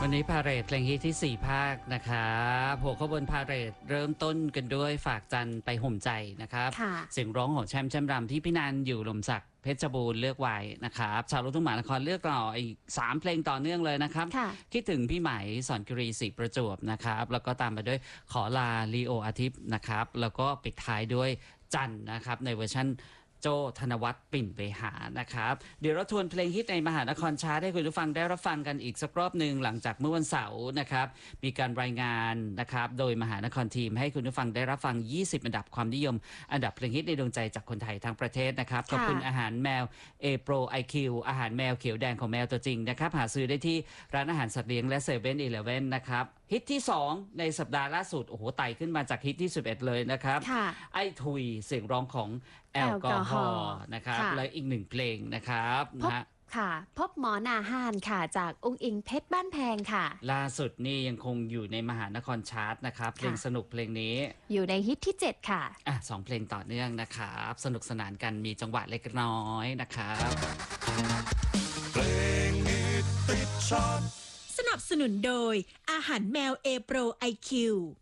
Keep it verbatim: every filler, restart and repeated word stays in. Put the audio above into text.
วันนี้พาเหรดเพลงฮิตที่สี่ภาคนะครับหัวขบวนพาเหรดเริ่มต้นกันด้วยฝากจันไปห่มใจนะครับเสียงร้องของแชมป์แชมป์รำที่พี่นันอยู่ลมศักดิ์เพชรบูรณ์เลือกไว้นะครับชาวลูกทุ่งมหานครเลือกต่ออีกสามเพลงต่อเนื่องเลยนะครับคิดถึงพี่ไหมสอนกิรีศรีประจวบนะครับแล้วก็ตามมาด้วยขอลาลีโออาทิตย์นะครับแล้วก็ปิดท้ายด้วยจันนะครับในเวอร์ชันโจธนวัฒน์ปิ่นไปหานะครับเดี๋ยวเราทวนเพลงฮิตในมหานครชาร์ตให้คุณผู้ฟังได้รับฟังกันอีกสักรอบหนึ่งหลังจากเมื่อวันเสาร์นะครับมีการรายงานนะครับโดยมหานครทีมให้คุณผู้ฟังได้รับฟังยี่สิบอันดับความนิยมอันดับเพลงฮิตในดวงใจจากคนไทยทั้งประเทศนะครับขอบคุณอาหารแมวเอโปรไอคิวอาหารแมวเขียวแดงของแมวตัวจริงนะครับหาซื้อได้ที่ร้านอาหารสัตว์เลี้ยงและเซเว่นอีเลฟเว่นนะครับฮิตที่สองในสัปดาห์ล่าสุดโอ้โหไต่ขึ้นมาจากฮิตที่สิบเอ็ดเลยนะครับไอ้ทุยเสียงร้องของแอลกอฮอล์นะครับและอีกหนึ่งเพลงนะครับนะฮะค่ะพบหมอนาฮานค่ะจากองค์อิงเพชรบ้านแพงค่ะล่าสุดนี่ยังคงอยู่ในมหานครชาร์ตนะครับเพลงสนุกเพลงนี้อยู่ในฮิตที่เจ็ดค่ะอ่ะสองเพลงต่อเนื่องนะครับสนุกสนานกันมีจังหวะเล็กน้อยนะครับเพลงฮิตติดชาร์ตสนับสนุนโดยอาหารแมวเอโปรไอคิว